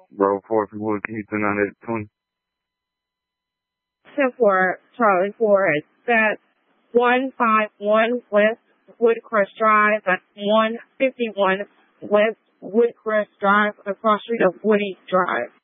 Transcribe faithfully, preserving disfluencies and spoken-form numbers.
Road four, if you would, can you send out that twenty? ten four, Charlie four, that's one fifty-one West Woodcrest Drive, that's one fifty-one West Woodcrest Drive, across the street of Woody Drive.